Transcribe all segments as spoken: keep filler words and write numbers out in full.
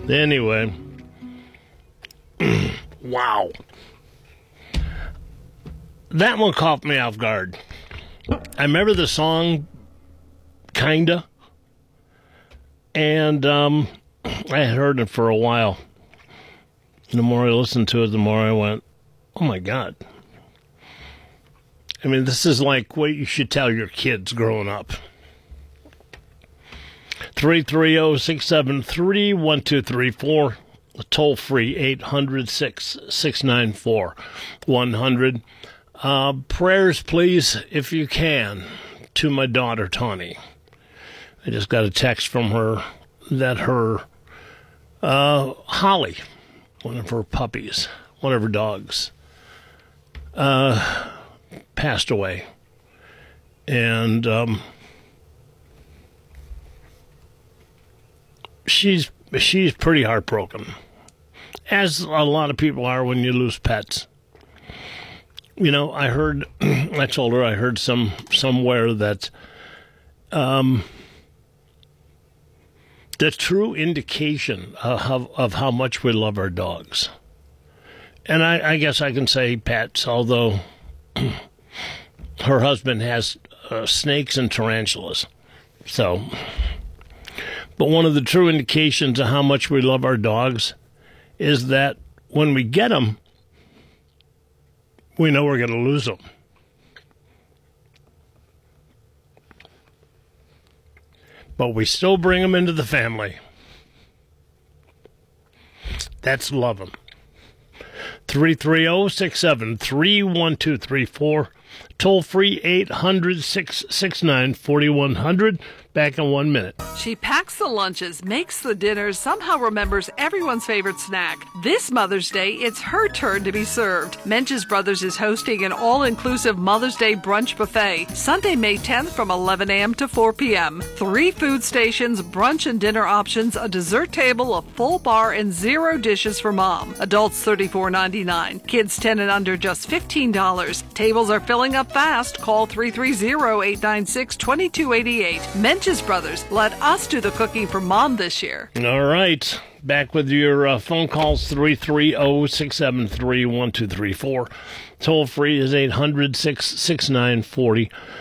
Anyway. Wow. That one caught me off guard. I remember the song, kinda. And um, I had heard it for a while. The more I listened to it, the more I went, oh my God. I mean, this is like what you should tell your kids growing up. three three zero, six seven three, one two three four. Toll free, eight hundred, six six nine four, one hundred. Uh, prayers, please, if you can, to my daughter, Tawny. I just got a text from her that her uh, Holly, one of her puppies, one of her dogs, uh, passed away. And um, she's she's pretty heartbroken, as a lot of people are when you lose pets. You know, I heard, I told her I heard some somewhere that um, the true indication of, of how much we love our dogs, and I, I guess I can say pets, although her husband has uh, snakes and tarantulas. So, but one of the true indications of how much we love our dogs is that when we get them, we know we're going to lose them. But we still bring them into the family. That's love them. three three zero, six seven three, one two three four. Toll free, eight hundred, six six nine, four one zero zero. Back in one minute. She packs the lunches, makes the dinners, somehow remembers everyone's favorite snack. This Mother's Day, it's her turn to be served. Menches Brothers is hosting an all-inclusive Mother's Day brunch buffet, Sunday, May tenth from eleven a.m. to four p.m. Three food stations, brunch and dinner options, a dessert table, a full bar, and zero dishes for mom. Adults thirty-four ninety-nine. Kids ten and under just fifteen dollars. Tables are filling up fast. Call three three zero, eight nine six, two two eight eight. Menches Brothers, let us do the cooking for mom this year. All right. Back with your uh, phone calls, three three zero, six seven three, one two three four. Toll free is eight hundred, six six nine, four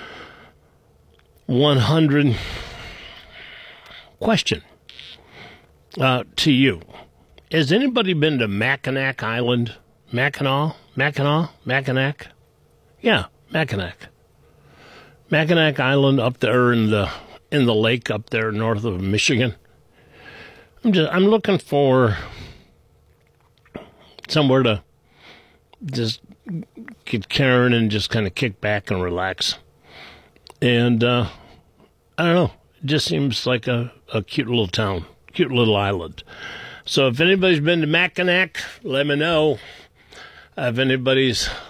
one zero zero. Question uh, to you. Has anybody been to Mackinac Island? Mackinac? Mackinac? Mackinac? Yeah, Mackinac. Mackinac Island up there in the in the lake up there north of Michigan. I'm just I'm looking for somewhere to just get Karen and just kind of kick back and relax. And uh, I don't know, it just seems like a, a cute little town, cute little island. So if anybody's been to Mackinac, let me know. If anybody's